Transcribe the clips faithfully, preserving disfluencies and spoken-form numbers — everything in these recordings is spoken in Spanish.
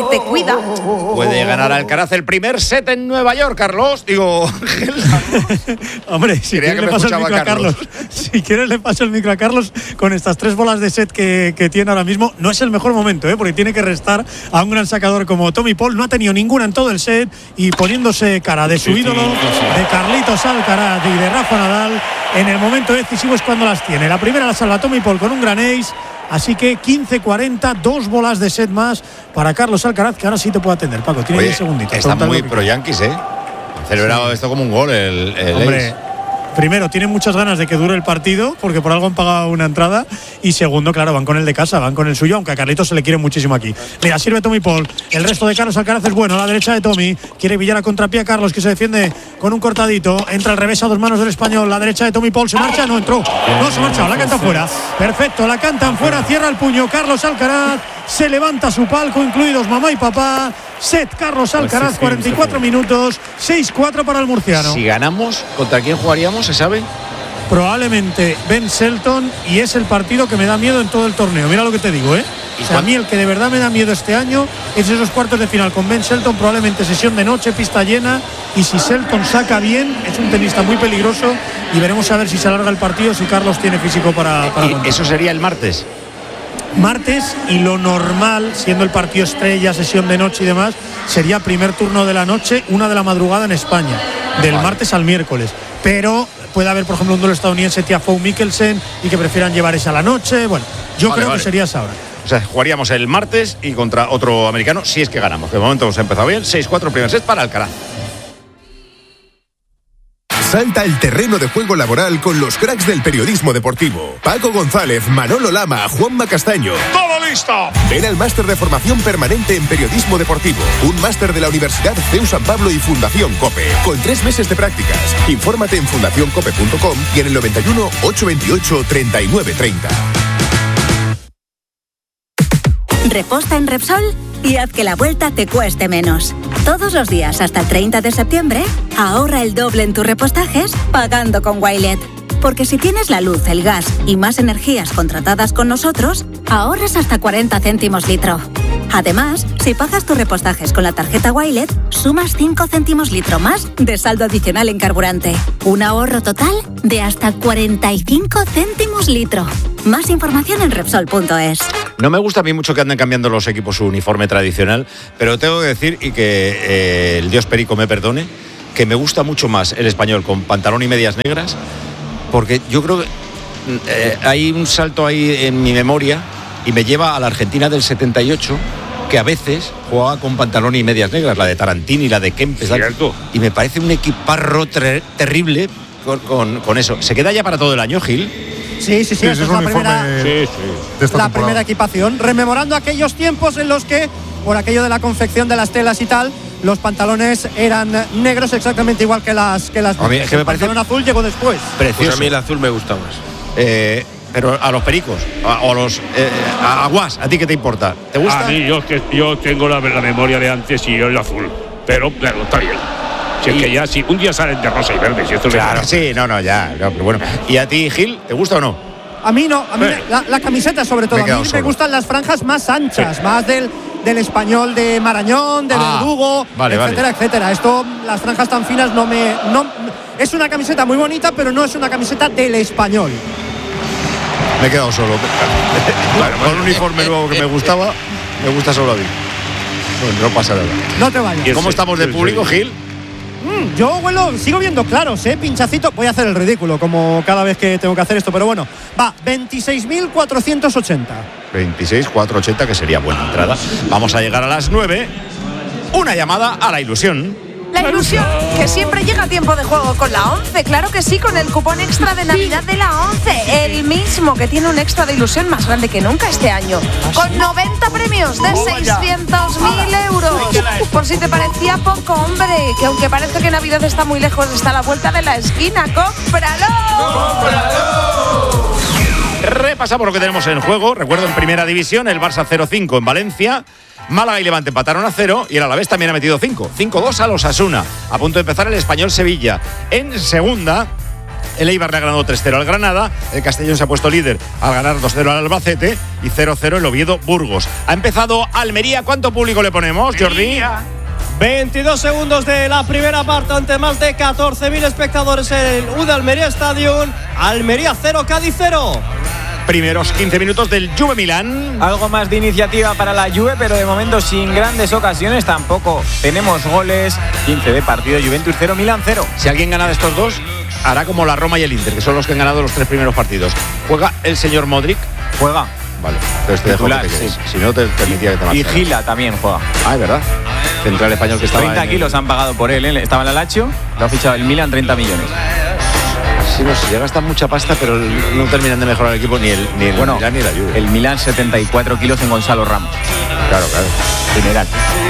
te cuida. Puede ganar Alcaraz el primer set en Nueva York, Carlos. Digo, hombre, si quieres le paso el micro a Carlos. Carlos. Si quieres le paso el micro a Carlos con estas tres bolas de set que, que tiene ahora mismo. No es el mejor momento, ¿eh? Porque tiene que restar a un gran sacador como Tommy Paul. No ha tenido ninguna en todo el set y poniéndose cara de su sí, ídolo, sí, sí. de Carlitos Alcaraz y de Rafa Nadal. En el momento decisivo es cuando las tiene. La primera la salva Tommy Paul con un gran ace. Así que quince cuarenta, dos bolas de set más para Carlos Alcaraz, que ahora sí te puede atender. Paco, tiene diez segunditos. Está muy pro Yankees, ¿eh? Han celebrado sí. esto como un gol el, el Hombre, ace. Primero, tienen muchas ganas de que dure el partido, porque por algo han pagado una entrada. Y segundo, claro, van con el de casa, van con el suyo, aunque a Carlitos se le quiere muchísimo aquí. Mira, sirve Tommy Paul. El resto de Carlos Alcaraz es bueno. A la derecha de Tommy. Quiere billar a contrapié a Carlos, que se defiende con un cortadito. Entra al revés a dos manos del español. La derecha de Tommy Paul. ¿Se marcha? No entró. No se marcha. La canta fuera. Perfecto. La cantan fuera. Cierra el puño. Carlos Alcaraz se levanta su palco, incluidos mamá y papá. Set Carlos Alcaraz, cuarenta y cuatro minutos. seis cuatro para el murciano. Si ganamos, ¿contra quién jugaríamos? ¿Se sabe? Probablemente Ben Shelton, y es el partido que me da miedo en todo el torneo. Mira lo que te digo, ¿eh? O sea, a mí el que de verdad me da miedo este año es esos cuartos de final con Ben Shelton, probablemente sesión de noche, pista llena, y si Shelton saca bien, es un tenista muy peligroso y veremos a ver si se alarga el partido, si Carlos tiene físico para... para ¿Y eso sería el martes? Martes, y lo normal, siendo el partido estrella, sesión de noche y demás, sería primer turno de la noche, una de la madrugada en España, del vale. martes al miércoles. Pero puede haber, por ejemplo, un duelo estadounidense Tiafoe Mikkelsen y que prefieran llevar esa a la noche. Bueno, yo vale, creo vale. que sería esa hora. O sea, jugaríamos el martes y contra otro americano, si es que ganamos. De momento hemos empezado bien, seis cuatro primer set para Alcaraz. Salta el terreno de juego laboral con los cracks del periodismo deportivo. Paco González, Manolo Lama, Juanma Castaño. ¡Todo listo! Ven al máster de formación permanente en periodismo deportivo. Un máster de la Universidad C E U San Pablo y Fundación COPE. Con tres meses de prácticas. Infórmate en fundación cope punto com y en el noventa y uno, ochocientos veintiocho, treinta y nueve treinta. Reposta en Repsol y haz que la vuelta te cueste menos. Todos los días hasta el treinta de septiembre, ahorra el doble en tus repostajes pagando con Wilet. Porque si tienes la luz, el gas y más energías contratadas con nosotros, ahorras hasta cuarenta céntimos litro. Además, si pagas tus repostajes con la tarjeta Wilet, sumas cinco céntimos litro más de saldo adicional en carburante. Un ahorro total de hasta cuarenta y cinco céntimos litro. Más información en Repsol punto es. No me gusta a mí mucho que anden cambiando los equipos su uniforme tradicional, pero tengo que decir, y que eh, el dios Perico me perdone, que me gusta mucho más el español con pantalón y medias negras, porque yo creo que eh, hay un salto ahí en mi memoria y me lleva a la Argentina del setenta y ocho, que a veces jugaba con pantalón y medias negras, la de Tarantini, la de Kempes, y me parece un equiparro ter- terrible con, con, con eso. ¿Se queda ya para todo el año, Gil? Sí, sí, sí, sí, esa es la, primera, sí, sí. De la primera equipación, rememorando aquellos tiempos en los que, por aquello de la confección de las telas y tal, los pantalones eran negros exactamente igual que las que las a mí, es que me el parece pantalón azul llegó después. Precioso. Pues a mí el azul me gusta más. Eh, pero a los pericos, a, o a los eh, a Guas, ¿a ti qué te importa? ¿Te gusta? A mí, yo, que, yo tengo la, la memoria de antes y yo el azul, pero claro, está bien. Si es que ya, si un día salen de rosa y verde, si esto claro, le... sí, no, no, ya, no, pero bueno. ¿Y a ti, Gil, te gusta o no? A mí no, a mí eh. la, la camiseta sobre todo, me a mí solo. me gustan las franjas más anchas, sí. más del, del español de Marañón, de ah, Verdugo, vale, etcétera, vale. etcétera. Esto, las franjas tan finas no me... No, es una camiseta muy bonita, pero no es una camiseta del español. Me he quedado solo. Bueno, con un uniforme nuevo que me gustaba, me gusta solo a mí. No, no pasa nada. No te vayas. ¿Cómo estamos de público, Gil? Mm, yo huelo, sigo viendo claros, ¿eh? Pinchacito. Voy a hacer el ridículo, como cada vez que tengo que hacer esto, pero bueno. Va, veintiséis mil cuatrocientos ochenta. veintiséis mil cuatrocientos ochenta, que sería buena entrada. Vamos a llegar a las nueve. Una llamada a la ilusión. La ilusión, que siempre llega a tiempo de juego con la ONCE, claro que sí, con el cupón extra de Navidad de la ONCE, el mismo que tiene un extra de ilusión más grande que nunca este año, con noventa premios de seiscientos mil euros. Por si te parecía poco, hombre, que aunque parece que Navidad está muy lejos, está a la vuelta de la esquina. ¡Cómpralo! ¡Cómpralo! Repasamos lo que tenemos en juego. Recuerdo, en primera división, el Barça cero cinco en Valencia. Málaga y Levante empataron a cero y el Alavés también ha metido cinco. cinco dos a los Osasuna. A punto de empezar el Español Sevilla. En segunda, El Eibar le ha ganado tres cero al Granada. El Castellón se ha puesto líder al ganar dos cero al Albacete. Y cero cero el Oviedo Burgos. Ha empezado Almería. ¿Cuánto público le ponemos, Jordi? veintidós segundos de la primera parte ante más de catorce mil espectadores en el U D Almería Stadium. Almería cero, Cádiz cero. Primeros quince minutos del Juve Milán. Algo más de iniciativa para la Juve, pero de momento sin grandes ocasiones tampoco. Tenemos goles, quince de partido, Juventus cero, Milán cero. Si alguien gana de estos dos, hará como la Roma y el Inter, que son los que han ganado los tres primeros partidos. ¿Juega el señor Modric? Juega. Vale, entonces te Titular, dejo que te sí. Si no, te permitía que te marcharas. Y Gila también juega. Ah, es verdad. Central español que estaba treinta en kilos el... han pagado por él, ¿eh? Estaba en la Lazio, lo ha fichado el Milan, treinta millones. Sí, no sé, ya gastan mucha pasta, pero no terminan de mejorar el equipo ni el, ni el bueno, Milan ni la Juve. El Milan, setenta y cuatro kilos en Gonzalo Ramos. Claro, claro. General.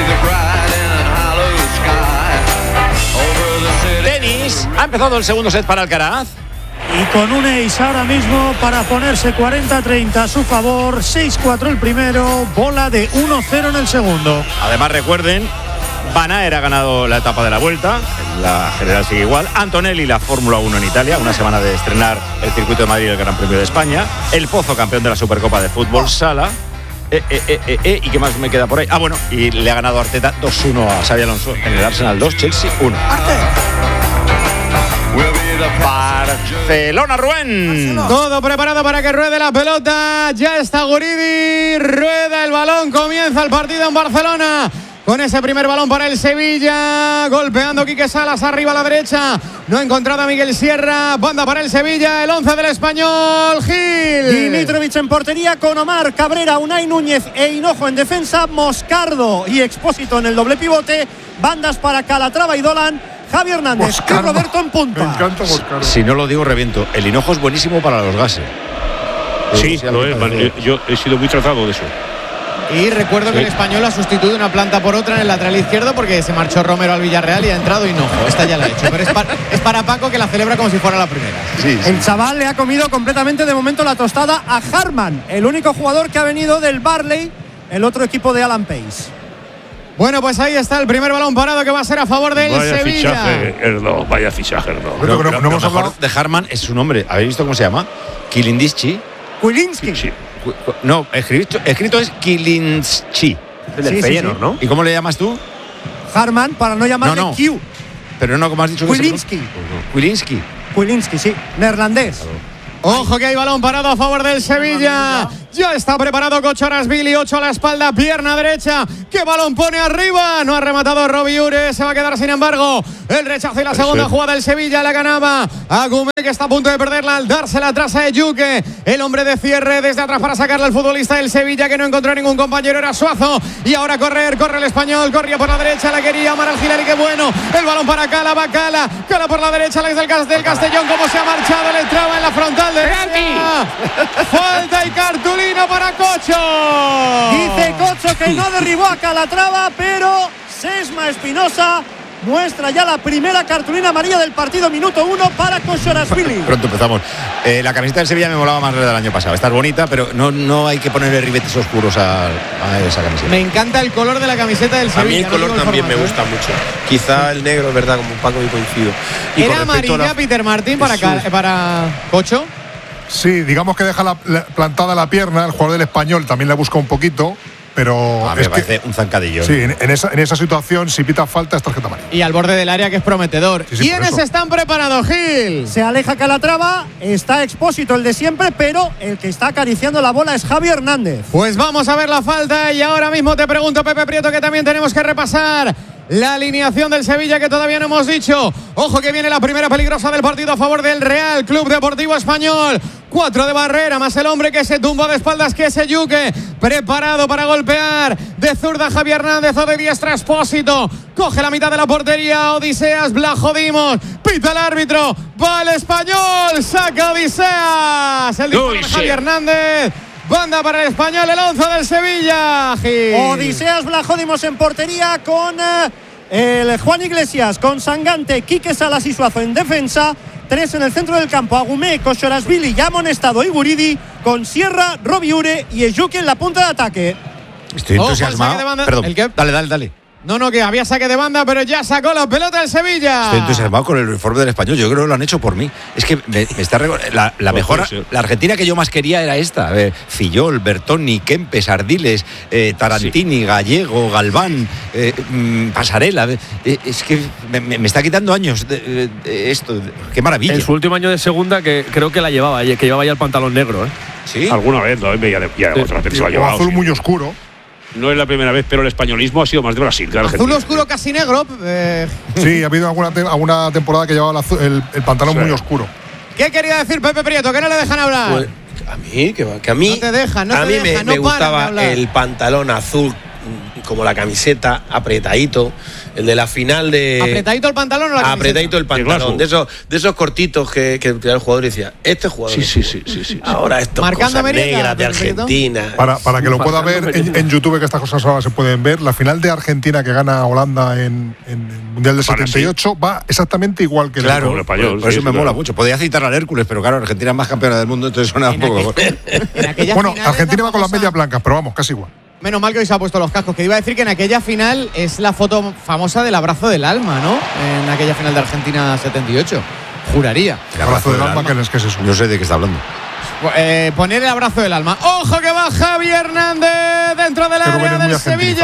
Tenis. Ha empezado el segundo set para Alcaraz. Y con un ace ahora mismo para ponerse cuarenta treinta a su favor. seis cuatro el primero, bola de uno cero en el segundo. Además, recuerden, Van Aert ha ganado la etapa de la Vuelta, la general sigue igual. Antonelli la Fórmula uno en Italia, una semana de estrenar el circuito de Madrid y el Gran Premio de España. El Pozo, campeón de la Supercopa de Fútbol Sala. Eh, eh, eh, eh, eh, ¿Y qué más me queda por ahí? Ah, bueno, y le ha ganado Arteta dos uno a Xabi Alonso en el Arsenal dos, Chelsea uno. Barcelona, Rubén. Todo preparado para que ruede la pelota. Ya está Guridi. Rueda el balón. Comienza el partido en Barcelona. Con ese primer balón para el Sevilla. Golpeando Quique Salas arriba a la derecha. No ha encontrado a Miguel Sierra. Banda para el Sevilla. El once del español. Gil. Dimitrovic en portería con Omar, Cabrera, Unai Núñez e Hinojo en defensa. Moscardo y Expósito en el doble pivote. Bandas para Calatrava y Dolan. Javi Hernández Moscardo. y Roberto en punta. Me encanta Moscardo. Si no lo digo, reviento. El Hinojo es buenísimo para los gases. Sí, lo es, vale. Yo he sido muy tratado de eso. Y recuerdo que Sí. el español ha sustituido una planta por otra en el lateral izquierdo porque se marchó Romero al Villarreal y ha entrado Hinojo. Esta ya la ha hecho. Pero es para, es para Paco, que la celebra como si fuera la primera. Sí, sí. El chaval le ha comido completamente de momento la tostada a Harman, el único jugador que ha venido del Barley, el otro equipo de Alan Pace. Bueno, pues ahí está el primer balón parado que va a ser a favor del Vaya Sevilla. fichaje, Erdo, vaya fichaje, Erdo. Pero, No, pero no, no lo hemos mejor hablado. de Harman es su nombre. ¿Habéis visto cómo se llama? Kilindischi. Kulinski. Sí. Cu- cu- No, escrito, escrito es Kilinschi. El del Sí, sí, Feyenoord, sí. ¿no? ¿Y cómo le llamas tú? Harman, para no llamarle No, no. Q. Pero no, como has dicho. que se Kulinski. pronuncia. Kulinski. Kulinski, sí. Neerlandés. Ojo que hay balón parado a favor del Sevilla. Ya está preparado Kochorasvili, ocho a la espalda, pierna derecha. ¿Qué balón pone arriba? No ha rematado Robi Ure, se va a quedar sin embargo el rechazo y la segunda Eso. jugada del Sevilla la ganaba a Gumé, que está a punto de perderla al dársela atrás a Eyuke. El hombre de cierre desde atrás para sacarle al futbolista del Sevilla, que no encontró ningún compañero, era Suazo. Y ahora correr, corre el español, corría por la derecha, la quería Omar Al-Hilali, qué bueno. El balón para Cala, va Cala, Cala por la derecha, Alex del, Cas- del Castellón, como se ha marchado, le entraba en la frontal derecha. Falta y cartulina para Cocho. Dice Cocho que no derribó a Calatrava, pero Sesma Espinosa muestra ya la primera cartulina amarilla del partido, minuto uno para Kochorasvili. Pronto empezamos. Eh, la camiseta del Sevilla me molaba más la del año pasado. Está es bonita, pero no, no hay que ponerle ribetes oscuros a, a esa camiseta. Me encanta el color de la camiseta del A Sevilla. mí el no color digo el también me formato, gusta mucho. Quizá el negro, es verdad, como Paco y coincido. Y ¿eh? con ¿Era respecto a amarilla la- Peter Martín para, Eso. Cal- para Cocho? Sí, digamos que deja la, la- plantada la pierna. El jugador del español también la busca un poquito. Pero A mí es me que, parece un zancadillo. sí, en, en esa, en esa situación, si pita falta, es tarjeta amarilla. Y al borde del área, que es prometedor. Sí, sí, por ¿Quiénes eso. están preparados, Gil? Se aleja Calatrava, está Expósito, el de siempre, pero el que está acariciando la bola es Javi Hernández. Pues vamos a ver la falta y ahora mismo te pregunto, Pepe Prieto, que también tenemos que repasar la alineación del Sevilla, que todavía no hemos dicho. Ojo que viene la primera peligrosa del partido a favor del Real Club Deportivo Español. Cuatro de barrera, más el hombre que se tumba de espaldas, que es Eyuke. Preparado para golpear. De zurda Javier Hernández, o de diestra Expósito. Coge la mitad de la portería Odiseas Blajodimos. Pita el árbitro. Va el español. Saca Odiseas. El disparo de Uy, sí. Javier Hernández. Banda para el español, el once del Sevilla. Gil. Odiseas Blajodimos en portería con eh, el Juan Iglesias, con Sangante, Quique Salas y Suazo en defensa. Tres en el centro del campo, Agumé, Kochorasvili, ya amonestado y Guridi, con Sierra, Robi Ure y Eyuke en la punta de ataque. Estoy Ojo, el entusiasmado. saque de banda. Perdón. ¿El qué? Dale, dale, dale. No, no, que había saque de banda, pero ya sacó la pelota el Sevilla. Estoy entusiasmado con el uniforme del Español. Yo creo que lo han hecho por mí. Es que me, me está la, la mejor, la Argentina que yo más quería era esta. Eh, Fillol, Bertoni, Kempes, Ardiles, eh, Tarantini, sí. Gallego, Galván, eh, mm, Pasarela. Eh, es que me, me está quitando años de, de, de esto. De, qué maravilla. En su último año de segunda, que creo que la llevaba, que llevaba ya el pantalón negro. ¿eh? Sí. Alguna vez, ¿no? Ya, ya sí. Otra vez se la llevaba. Azul muy oscuro. No es la primera vez, pero el españolismo ha sido más de Brasil que Argentina. Azul oscuro casi negro. Eh. Sí, ha habido alguna, te alguna temporada que llevaba el, azul, el, el pantalón sí. muy oscuro. ¿Qué quería decir Pepe Prieto? ¿Que no le dejan hablar? Pues, a mí, que, que a mí. No te dejan, no a te mí dejan, me, no me gustaba de el pantalón azul como la camiseta, apretadito. El de la final de. ¿Apretadito el pantalón o la camiseta? Apretadito el pantalón. De esos, de esos cortitos que, que el jugador decía, este jugador. Sí, sí, sí, sí, sí. Ahora esto cosas negras de Argentina. Para, para que lo pueda ver en, en YouTube, que estas cosas ahora se pueden ver, la final de Argentina que gana Holanda en, en el Mundial del setenta y ocho sí. va exactamente igual que claro, el español. Por, por eso sí, me claro. mola mucho. Podía citar al Hércules, pero claro, Argentina es más campeona del mundo, entonces suena un poco. Bueno, Argentina va con las medias blancas, pero vamos, casi igual. Menos mal que hoy se ha puesto los cascos, que iba a decir que en aquella final es la foto famosa del abrazo del alma, ¿no? En aquella final de Argentina setenta y ocho. Juraría. El abrazo del alma, ¿qué es, qué es eso? No sé de qué está hablando. Eh, poner el abrazo del alma. ¡Ojo que va Javi Hernández dentro del área del Sevilla!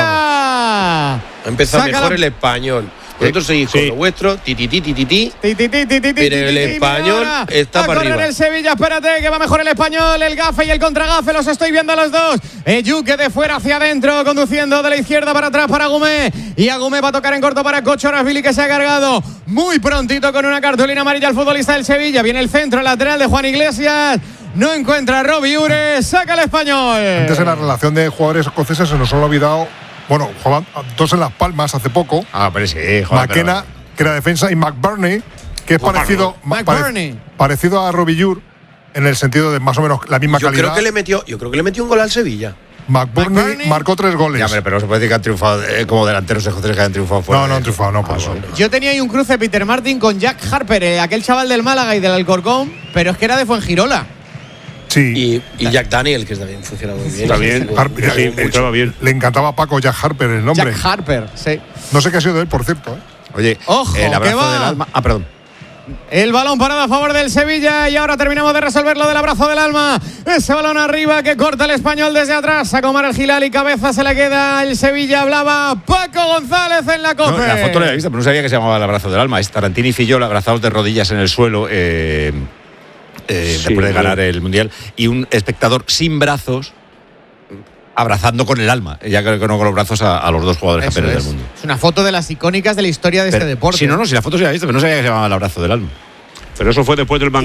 Ha empezado Saca mejor la... el español. Vosotros seguís sí. con lo vuestro, ti ti ti ti ti ti. Pero el español está para arriba. el Sevilla, espérate, que va mejor el español, el gafe y el contragafe, los estoy viendo a los dos. Yuque de fuera hacia adentro, conduciendo de la izquierda para atrás para Agumé. Y Agumé va a tocar en corto para Cochorasvili, que se ha cargado muy prontito con una cartulina amarilla al futbolista del Sevilla. Viene el centro lateral de Juan Iglesias. No encuentra a Robbie Ure, saca el español. Antes en la relación de jugadores escoceses se nos ha olvidado. Bueno, jugaban dos en Las Palmas hace poco. Ah, pero sí, joder, McKenna, pero... que era defensa, y McBurney, que es oh, parecido, pare, parecido a Robbie Ure en el sentido de más o menos la misma yo calidad. Creo que le metió, yo creo que le metió un gol al Sevilla. McBurney, McBurney marcó tres goles. Ya, pero no se puede decir que han triunfado eh, como delanteros escoceses que han triunfado fuera. No, no han triunfado, no, por ah, eso. Bueno. Yo tenía ahí un cruce Peter Martin con Jack Harper, eh, aquel chaval del Málaga y del Alcorcón, pero es que era de Fuengirola. Sí. Y, y Jack Daniel, que también funciona muy bien. También, Harper, sí, sí, bien. Le encantaba a Paco Jack Harper el nombre. Jack Harper, sí. No sé qué ha sido de él, por cierto. ¿eh? Oye, ojo, el abrazo va. del alma. Ah, perdón. El balón parado a favor del Sevilla y ahora terminamos de resolver lo del abrazo del alma. Ese balón arriba que corta el español desde atrás. A Comar el Gilal y cabeza se le queda el Sevilla. Hablaba Paco González en la copa. No, la foto la había visto, pero no sabía que se llamaba el abrazo del alma. Es Tarantini y Fillol abrazados de rodillas en el suelo. Eh, Eh, sí, después de ganar el Mundial, y un espectador sin brazos abrazando con el alma, ya creo que no con los brazos a, a los dos jugadores Eso campeones es. del mundo. Es una foto de las icónicas de la historia de pero, este deporte. Si no, no, si la foto se había visto, pero no sabía que se llamaba el abrazo del alma. Pero eso fue después del